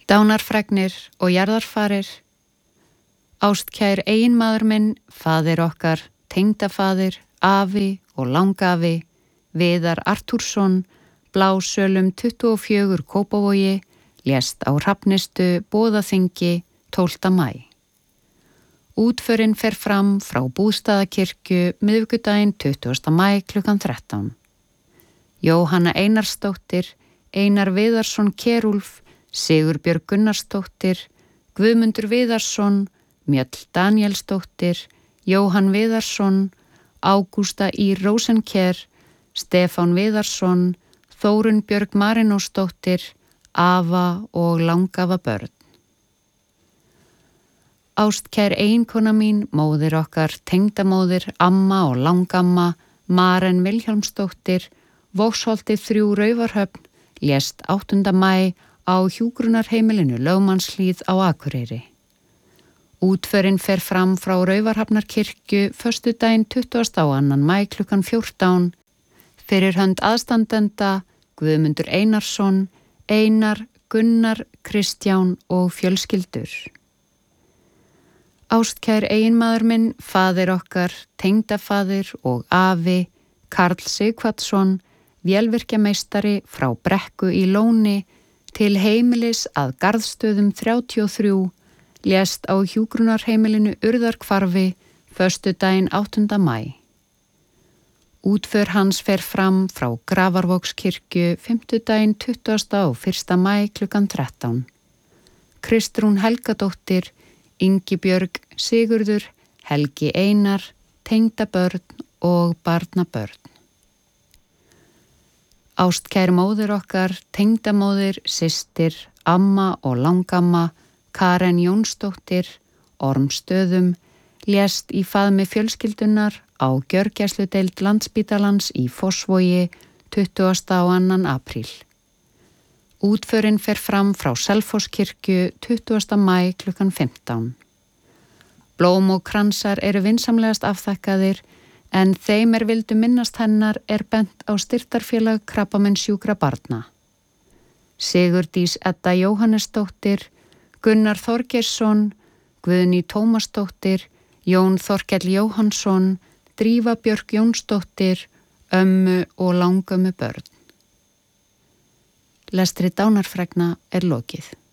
Dánarfregnir og jarðarfarir. Ástkær eiginmaður minn, faðir okkar, tengdafaðir, afi og langafi, Viðar Artúrsson, Blásölum 24 Kópavogi, lést á Hrafnistu Boðaþingi 12. maí. Útförin fer fram frá Bústaðakirkju miðvikudaginn 20. maí klukkan 13. Jóhanna Einarsdóttir, Einar Viðarsson Kerúlf, Sigurbjörg Gunnarsdóttir, Guðmundur Viðarsson, Mjöll Danielsdóttir, Jóhann Viðarsson, Ágústa Í Rósenker, Stefán Viðarsson, Þórunn Björg Marinósdóttir, afa og langafa börn. Ástkær eiginkona mín, móðir okkar, tengdamóðir, amma og langamma, Maren Vilhjálmsdóttir, Vogsholti 3 Raufarhöfn, lést 8. maí á hjúkrunarheimilinu Lögmannshlíð á Akureyri. Útförin fer fram frá Raufarhafnarkirkju föstudaginn 22. maí klukkan 14 fyrir hönd aðstandenda Guðmundur Einarsson, Einar, Gunnar, Kristján og fjölskyldur. Ástkær eiginmaður minn, faðir okkar, tengdafaðir og afi, Karl Sigvatsson, vélvirkjameistari frá Brekku í Lóni til heimilis að Garðstöðum 33, lést á hjúkrunarheimilinu Urðarhvarfi föstudaginn 8. maí. Útför hans fer fram frá Grafarvogskirkju fimmtudaginn 21. maí klukkan 13. Kristrún Helgadóttir, Ingibjörg, Sigurður, Helgi Einar, tengdabörn og barnabörn. Ástkær móðir okkar, tengdamóðir, systir, amma og langamma, Karen Jónsdóttir, Ormstöðum, lést í faðmi fjölskyldunar á gjörgæsludeild Landspítalans í Fossvogi 22. apríl. Útförin fer fram frá Selfosskirkju 20. maí klukkan 15. Blóm og kransar eru vinsamlegast afþakkaðir en þeim vildu minnast hennar bent á styrktarfélag krabbameinssjúkra barna. Sigurdís Edda Jóhannesdóttir, Gunnar Þorgeirsson, Guðný Tómasdóttir, Jón Þorkell Jóhannsson, Drífa Björk Jónsdóttir, ömmu og langömmu börn. Lestri dánarfregna lokið.